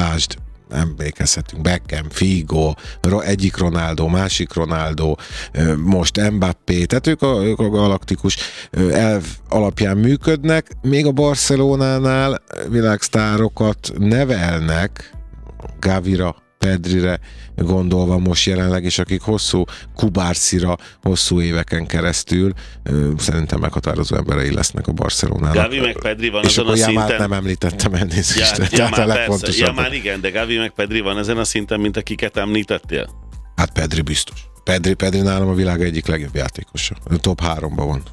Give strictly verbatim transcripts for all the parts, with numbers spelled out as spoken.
lásd, emlékezhetünk, Beckham, Figo, egyik Ronaldo, másik Ronaldo, most Mbappé, tehát ők a, ők a galaktikus elv alapján működnek, még a Barcelonánál világsztárokat nevelnek, Gavira, Pedrire gondolva most jelenleg, és akik hosszú Kubárszira, hosszú éveken keresztül szerintem meghatározó emberei lesznek a Barcelonának. Gavi meg Pedri van és azon a szinten. És nem említettem elnézést. Ja, ja, már persze, ja, a... már igen, de Gavi meg Pedri van ezen a szinten, mint akiket említettél? Hát Pedri biztos. Pedri, Pedri nálam a világ egyik legjobb játékosa. A top háromban van.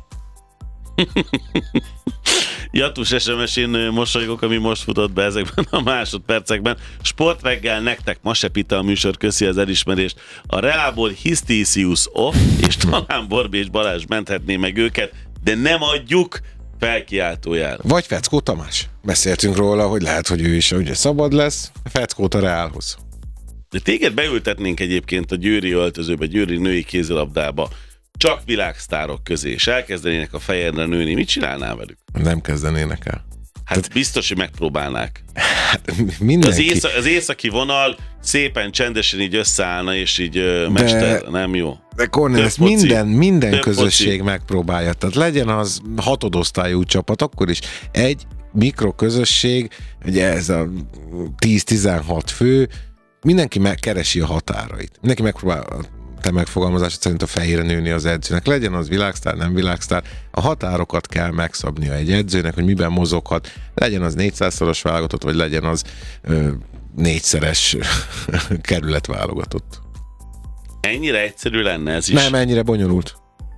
Jatus es em es-én mosolygok, ami most futott be ezekben a másodpercekben. Sportreggel nektek ma se Pita a műsor, köszi az elismerést. A Reálból Hisztisius off, és talán Borbi és Balázs menthetné meg őket, de nem adjuk felkiáltójel. Vagy Feckó Tamás. Beszéltünk róla, hogy lehet, hogy ő is ugye szabad lesz. Feckót a Reálhoz. De téged beültetnénk egyébként a győri öltözőbe, győri női kézilabdába, csak világsztárok közé, és elkezdenének a fejedre nőni. Mit csinálnál velük? Nem kezdenének el. Hát Tehát, biztos, hogy megpróbálnák. Hát mindenki. Az, észak, az északi vonal szépen csendesen így összeállna, és így de, mester, nem jó. De Kornél, ezt poci, minden, minden közösség poci. megpróbálja. Tehát legyen az hatodosztályú csapat, akkor is egy mikroközösség, ugye ez a tíz-tizenhat fő, mindenki megkeresi a határait. Mindenki megpróbál te megfogalmazásod szerint a fejére nőni az edzőnek. Legyen az világsztár, nem világsztár. A határokat kell megszabnia egy edzőnek, hogy miben mozoghat. Legyen az négyszázszoros válogatott, vagy legyen az ö, négyszeres kerületválogatott. Ennyire egyszerű lenne ez is? Nem, ennyire bonyolult.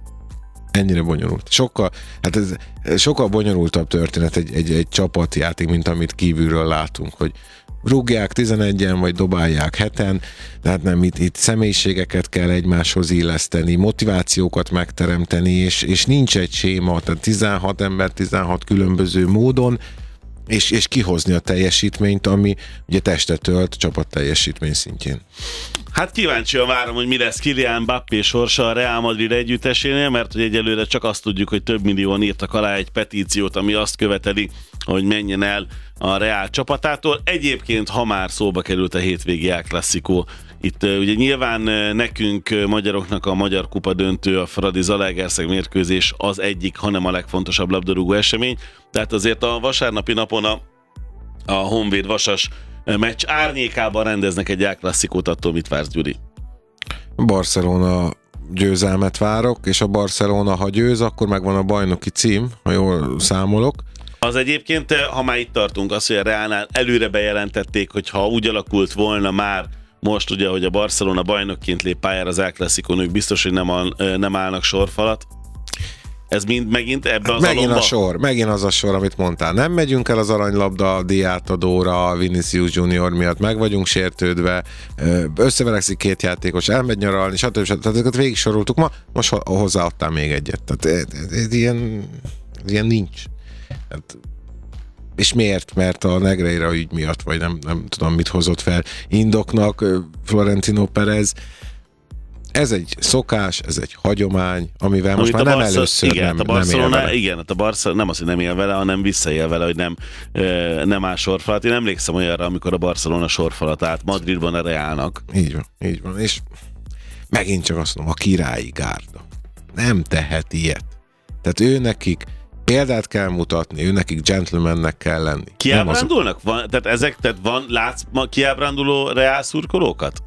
Ennyire bonyolult. Sokkal, hát ez sokkal bonyolultabb történet egy, egy, egy csapatjáték, mint amit kívülről látunk, hogy rúgják tizenegyen, vagy dobálják heten, tehát nem, itt, itt személyiségeket kell egymáshoz illeszteni, motivációkat megteremteni, és, és nincs egy séma, tehát tizenhat ember, tizenhat különböző módon, és, és kihozni a teljesítményt, ami ugye testet ölt csapat teljesítmény szintjén. Hát kíváncsian várom, hogy mi lesz Kylian Mbappé sorsa a Real Madrid együttesénél, mert hogy egyelőre csak azt tudjuk, hogy több millióan írtak alá egy petíciót, ami azt követeli, hogy menjen el a Real csapatától. Egyébként, ha már szóba került a hétvégi El Clásico, itt uh, ugye nyilván uh, nekünk uh, magyaroknak a Magyar Kupa döntő, a Fradi Zalaegerszeg mérkőzés az egyik, hanem a legfontosabb labdarúgó esemény. Tehát azért a vasárnapi napon a, a Honvéd Vasas meccs árnyékában rendeznek egy El Clásicót, attól mit vársz, Gyuri? Barcelona győzelmet várok, és a Barcelona, ha győz, akkor megvan a bajnoki cím, ha jól számolok. Az egyébként, ha már itt tartunk, az, hogy a Reálnál előre bejelentették, hogy ha úgy alakult volna már most ugye, hogy a Barcelona bajnokként lép pályára az El Clásicón, ők biztos, hogy nem, áll, nem állnak sorfalat. Ez mind megint ebbe az megint alomba? a sor, megint az a sor, amit mondtál. Nem megyünk el az aranylabda díjátadóra Vinicius Junior miatt, meg vagyunk sértődve, összeverekszik két játékos, elmegy nyaralni, stb. stb. Tehát ezeket végig soroltuk ma, most hozzáadtál még egyet. Tehát ez, ez, ez ilyen, ez ilyen nincs. Hát, és miért? Mert a Negreira ügy miatt, vagy nem, nem tudom, mit hozott fel indoknak Florentino Perez. Ez egy szokás, ez egy hagyomány, amivel most Amit már nem Barca, először igen, nem, a Barcelona, nem él vele. Igen, a Barca nem az, hogy nem él vele, hanem visszaél vele, hogy nem, nem áll sorfalat. Én emlékszem olyanra, amikor a Barcelona sorfalat állt Madridban a Reálnak. Így van, így van. És megint csak azt mondom, a királyi gárda nem tehet ilyet. Tehát ő nekik példát kell mutatni, ő nekik gentlemannek kell lenni. Kiábrándulnak? Van, tehát ezek, tehát van, látsz ma kiábránduló Reál szurkolókat?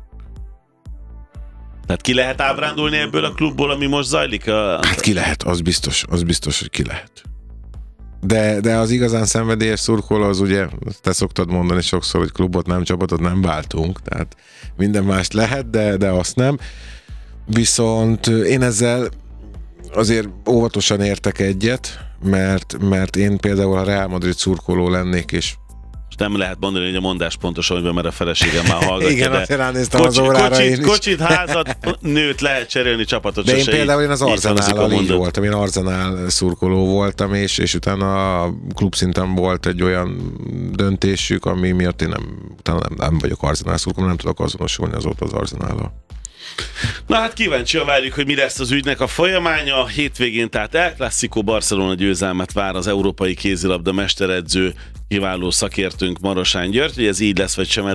Tehát ki lehet ábrándulni ebből a klubból, ami most zajlik? A... Hát ki lehet, az biztos, az biztos, hogy ki lehet. De, de az igazán szenvedélyes szurkoló az ugye, te szoktad mondani sokszor, hogy klubot nem, csapatot nem váltunk, tehát minden mást lehet, de, de azt nem. Viszont én ezzel azért óvatosan értek egyet, mert, mert én például a Real Madrid szurkoló lennék, és nem lehet mondani, hogy a mondás pontosan, hogy mert a feleségem már hallgatja. Igen, de azért ránéztem kocsi, az órára kocsit, én is. Kocsit, házat, nőt lehet cserélni, csapatot de én sose például így, én az így Arzenállal így, így voltam, én Arzenál szurkoló voltam, és, és utána a klubszinten volt egy olyan döntésük, ami miatt én nem, utána nem, nem vagyok Arzenál szurkoló, nem tudok azonosulni azóta az Arzenállal. Na hát kíváncsian várjuk, hogy mi lesz az ügynek a folyamánya. Hétvégén tehát El Clásico Barcelona győzelmet vár az európai kézilabda mesteredző, kiváló szakértőnk Marosán György, hogy ez így lesz vagy sem,